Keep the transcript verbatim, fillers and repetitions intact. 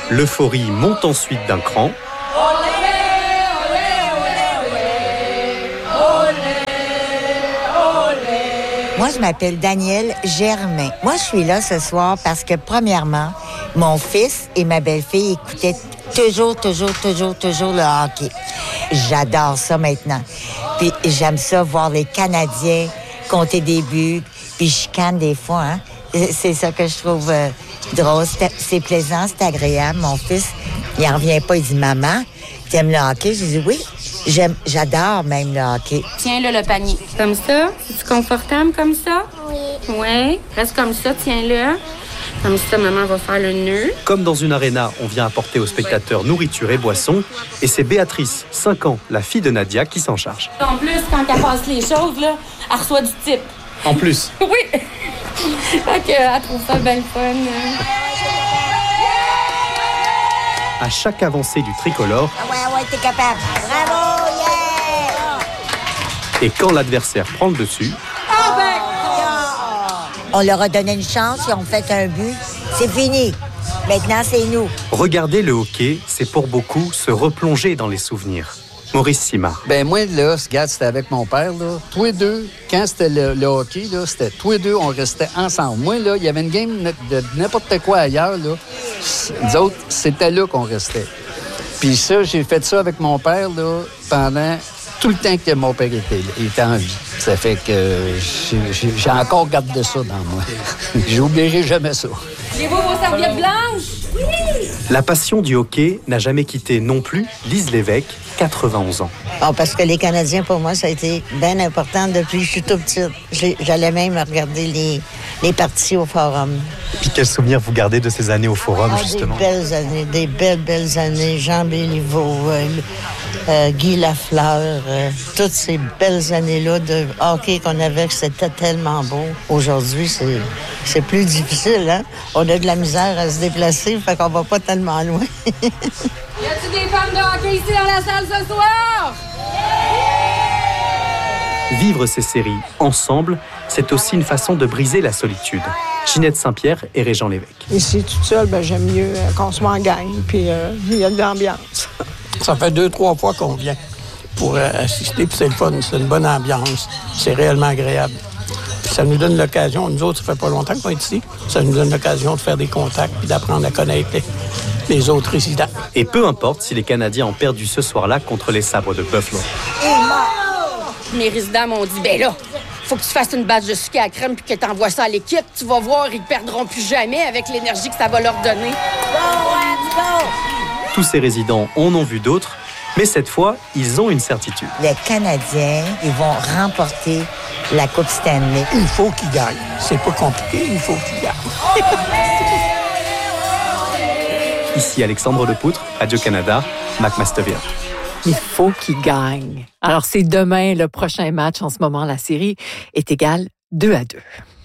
L'euphorie monte ensuite d'un cran. Moi, je m'appelle Danielle Germain. Moi, je suis là ce soir parce que, premièrement, mon fils et ma belle-fille écoutaient toujours, toujours, toujours, toujours le hockey. J'adore ça maintenant. Puis j'aime ça voir les Canadiens compter des buts, puis je chicane des fois, hein. C'est ça que je trouve euh, drôle. C'est, c'est plaisant, c'est agréable. Mon fils, il en revient pas, il dit « Maman, t'aimes le hockey? » Je dis « Oui, j'aime, j'adore même le hockey. » Tiens là le panier. Comme ça? C'est-tu confortable comme ça? Oui. Oui. Reste comme ça, tiens-le. Comme ça, maman va faire le nœud. Comme dans une aréna, on vient apporter aux spectateurs nourriture et boissons. Et c'est Béatrice, cinq ans, la fille de Nadia, qui s'en charge. En plus, quand elle passe les choses, là, elle reçoit du type. En plus? Oui. Fait qu'elle trouve ça bien fun. À chaque avancée du tricolore... Ah ouais, ouais, t'es capable. Bravo, yeah! Et quand l'adversaire prend le dessus... Oh, ben! On leur a donné une chance, ils ont fait un but. C'est fini. Maintenant, c'est nous. Regarder le hockey, c'est pour beaucoup se replonger dans les souvenirs. Maurice Simard. Ben moi, là, regarde, c'était avec mon père, là. Tous les deux, quand c'était le, le hockey, là, c'était tous les deux, on restait ensemble. Moi, là, il y avait une game de n'importe quoi ailleurs, là. Nous autres, c'était là qu'on restait. Puis ça, j'ai fait ça avec mon père, là, pendant tout le temps que mon père était, était en vie. Ça fait que j'ai, j'ai encore gardé ça dans moi. J'oublierai jamais ça. Voulez-vous vos serviettes blanches? Oui! La passion du hockey n'a jamais quitté non plus Lise Lévesque, quatre-vingt-onze ans. Oh, parce que les Canadiens, pour moi, ça a été bien important depuis que je suis toute petite. J'ai, j'allais même regarder les, les parties au Forum. Puis quel souvenir vous gardez de ces années au Forum, Ah, justement? Des belles années, des belles, belles années. Jean Béliveau, euh, euh, Guy Lafleur, euh, toutes ces belles années-là de hockey qu'on avait, que c'était tellement beau. Aujourd'hui, c'est, c'est plus difficile, hein? On a de la misère à se déplacer, fait qu'on va pas tellement loin. Y a-t-il des femmes de hockey ici dans la salle ce soir? Vivre ces séries ensemble, c'est aussi une façon de briser la solitude. Ginette Saint-Pierre et Régent Lévesque. Ici, toute seule, ben, j'aime mieux euh, qu'on soit en gang, puis euh, il y a de l'ambiance. Ça fait deux, trois fois qu'on vient pour euh, assister, puis c'est le fun, c'est une bonne ambiance. C'est réellement agréable. Puis ça nous donne l'occasion, nous autres, ça fait pas longtemps qu'on est ici, ça nous donne l'occasion de faire des contacts puis d'apprendre à connaître les, les autres résidents. Et peu importe si les Canadiens ont perdu ce soir-là contre les Sabres de Buffalo. Mes résidents m'ont dit, ben là, faut que tu fasses une batch de sucre à la crème puis que tu envoies ça à l'équipe. Tu vas voir, ils perdront plus jamais avec l'énergie que ça va leur donner. Tous ces résidents en ont vu d'autres, mais cette fois, ils ont une certitude. Les Canadiens, ils vont remporter la Coupe Stanley. Il faut qu'ils gagnent. C'est pas compliqué, il faut qu'ils gagnent. Ici Alexandre Lepoutre, Radio-Canada, McMasterville. Il faut qu'il gagne. Alors, c'est demain le prochain match. En ce moment, la série est égale deux à deux.